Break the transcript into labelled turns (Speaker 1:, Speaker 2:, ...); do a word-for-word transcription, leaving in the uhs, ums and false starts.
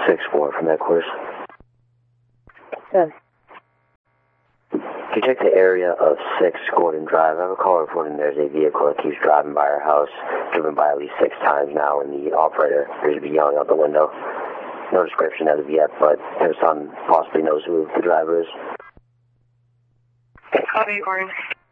Speaker 1: six four from headquarters.
Speaker 2: Good.
Speaker 1: Can you check the area of six Gordon Drive? I have a call reporting there's a vehicle that keeps driving by our house, driven by at least six times now, and the operator appears to be yelling out the window. No description as of yet, but their son possibly knows who the driver is.
Speaker 3: Copy, Gordon.